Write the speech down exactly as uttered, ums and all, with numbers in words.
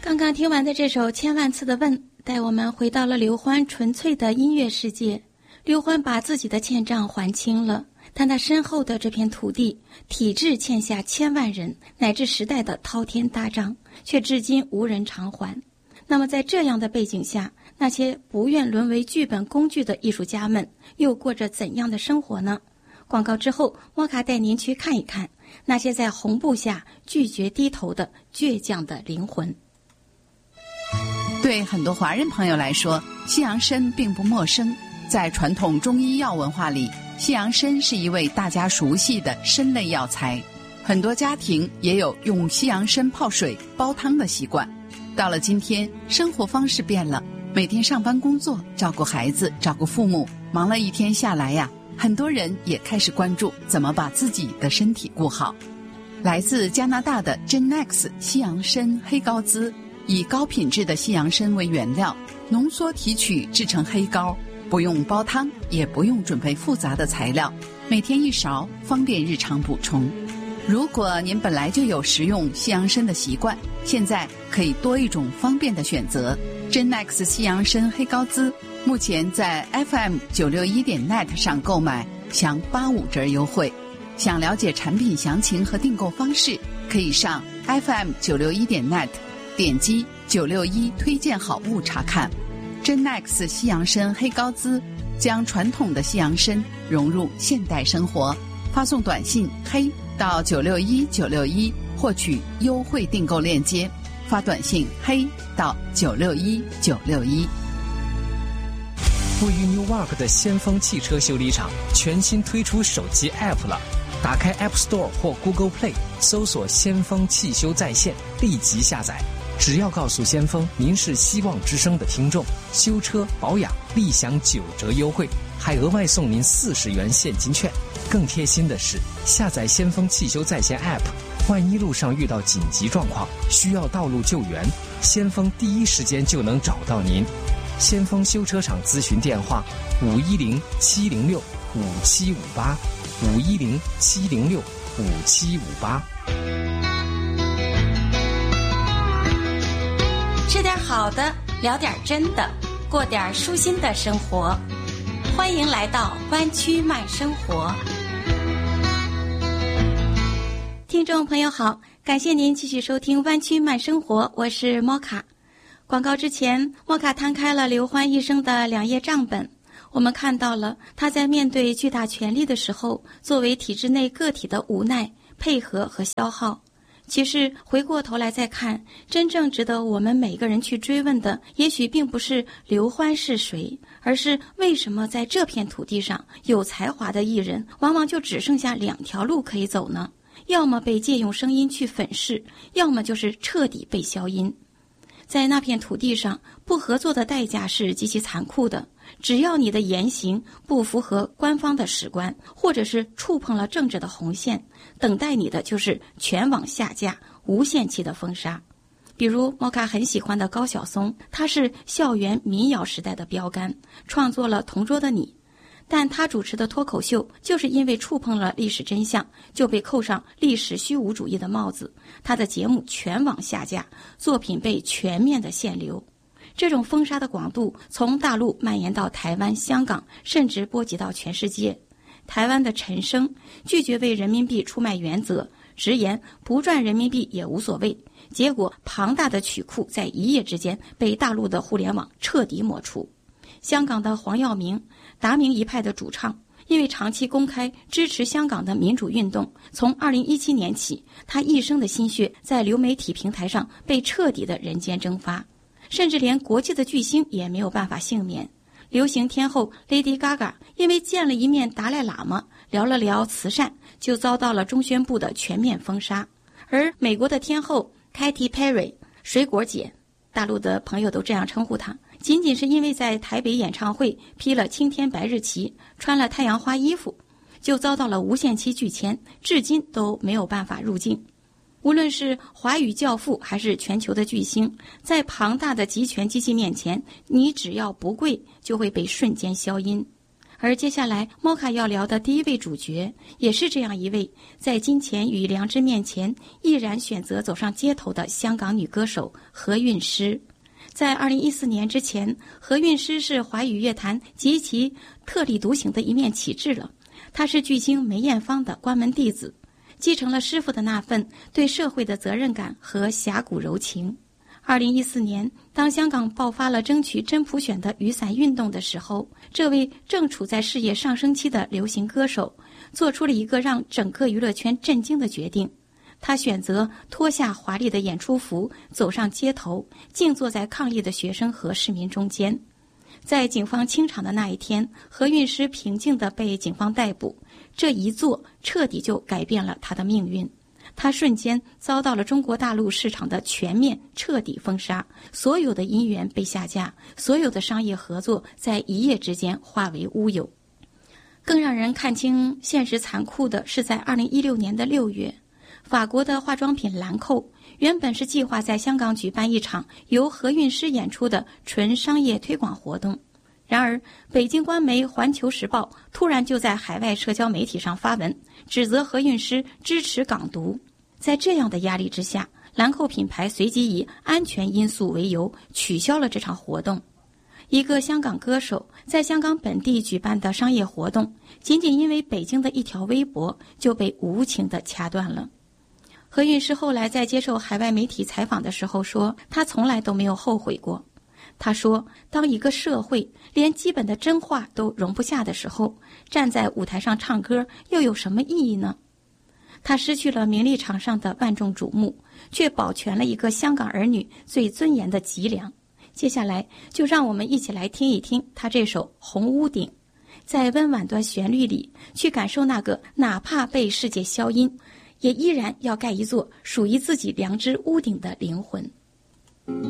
刚刚听完的这首《千万次的问》，带我们回到了刘欢纯粹的音乐世界。刘欢把自己的欠账还清了，但他身后的这片土地，体制欠下千万人乃至时代的滔天大账，却至今无人偿还。那么在这样的背景下，那些不愿沦为剧本工具的艺术家们又过着怎样的生活呢？广告之后，莫卡带您去看一看那些在红布下拒绝低头的倔强的灵魂。 对很多华人朋友来说，西洋参并不陌生。在传统中医药文化里，西洋参是一味大家熟悉的参类药材，很多家庭也有用西洋参泡水煲汤的习惯。到了今天，生活方式变了，每天上班工作，照顾孩子，照顾父母，忙了一天下来呀，很多人也开始关注怎么把自己的身体顾好。来自加拿大的 Genex 西洋参黑膏滋，以高品质的西洋参为原料，浓缩提取制成黑膏，不用煲汤，也不用准备复杂的材料，每天一勺，方便日常补充。如果您本来就有食用西洋参的习惯，现在可以多一种方便的选择。Genex 西洋参黑膏滋目前在 F M 九六一点 net 上购买，享八五折优惠。想了解产品详情和订购方式，可以上 F M 九六一点 net 点击九六一推荐好物查看。Genex 西洋参黑膏滋将传统的西洋参融入现代生活，发送短信黑到九六一九六一获取优惠订购链接，发短信黑到九六一九六一。 位于 Newark 的先锋汽车修理厂全新推出手机 App 了，打开 App Store 或 Google Play， 搜索先锋汽修在线，立即下载。只要告诉先锋您是希望之声的听众，修车保养立享九折优惠，还额外送您四十元现金券。更贴心的是，下载先锋汽修在线 App， 万一路上遇到紧急状况需要道路救援，先锋第一时间就能找到您。先锋修车厂咨询电话：五一零七零六五七五八，五一零七零六五七五八。 吃点好的，聊点真的，过点舒心的生活。欢迎来到湾区慢生活。听众朋友好，感谢您继续收听湾区慢生活，我是莫卡。广告之前，莫卡摊开了刘欢一生的两页账本，我们看到了他在面对巨大权力的时候，作为体制内个体的无奈、配合和消耗。其实回过头来再看，真正值得我们每个人去追问的，也许并不是刘欢是谁，而是为什么在这片土地上有才华的艺人往往就只剩下两条路可以走呢？要么被借用声音去粉饰，要么就是彻底被消音。在那片土地上，不合作的代价是极其残酷的，只要你的言行不符合官方的史观，或者是触碰了政治的红线，等待你的就是全网下架、无限期的封杀。比如莫卡很喜欢的高晓松，他是校园民谣时代的标杆，创作了《同桌的你》，但他主持的脱口秀就是因为触碰了历史真相，就被扣上历史虚无主义的帽子，他的节目全网下架，作品被全面的限流。这种封杀的广度从大陆蔓延到台湾、香港，甚至波及到全世界。台湾的陈升拒绝为人民币出卖原则，直言不赚人民币也无所谓，结果庞大的曲库在一夜之间被大陆的互联网彻底抹除。香港的黄耀明，达明一派的主唱，因为长期公开支持香港的民主运动，从二零一七年起，他一生的心血在流媒体平台上被彻底的人间蒸发，甚至连国际的巨星也没有办法幸免。流行天后 Lady Gaga 因为见了一面达赖喇嘛，聊了聊慈善，就遭到了中宣部的全面封杀。而美国的天后 Katy Perry 水果姐，大陆的朋友都这样称呼她，仅仅是因为在台北演唱会披了青天白日旗，穿了太阳花衣服，就遭到了无限期拒签，至今都没有办法入境。无论是华语教父还是全球的巨星，在庞大的集权机器面前，你只要不跪就会被瞬间消音。 而接下来莫卡要聊的第一位主角，也是这样一位在金钱与良知面前毅然选择走上街头的香港女歌手何韵诗。在二零一四年之前，何韵诗是华语乐坛极其特立独行的一面旗帜了。她是巨星梅艳芳的关门弟子，继承了师傅的那份对社会的责任感和侠骨柔情。二零一四年，当香港爆发了争取真普选的雨伞运动的时候，这位正处在事业上升期的流行歌手做出了一个让整个娱乐圈震惊的决定。他选择脱下华丽的演出服，走上街头，静坐在抗议的学生和市民中间。在警方清场的那一天，何韵诗平静地被警方逮捕，这一坐彻底就改变了他的命运。他瞬间遭到了中国大陆市场的全面彻底封杀，所有的音源被下架，所有的商业合作在一夜之间化为乌有。更让人看清现实残酷的是，在二零一六年的六月，法国的化妆品兰蔻原本是计划在香港举办一场由何韵诗演出的纯商业推广活动，然而北京官媒《环球时报》突然就在海外社交媒体上发文，指责何韵诗支持港独。在这样的压力之下，兰蔻品牌随即以安全因素为由取消了这场活动。一个香港歌手在香港本地举办的商业活动，仅仅因为北京的一条微博就被无情地掐断了。何韵诗后来在接受海外媒体采访的时候说，她从来都没有后悔过。她说，当一个社会连基本的真话都容不下的时候，站在舞台上唱歌又有什么意义呢？她失去了名利场上的万众瞩目，却保全了一个香港儿女最尊严的脊梁。接下来就让我们一起来听一听她这首《红屋顶》，在温婉的旋律里去感受那个哪怕被世界消音，也依然要盖一座属于自己良知屋顶的灵魂。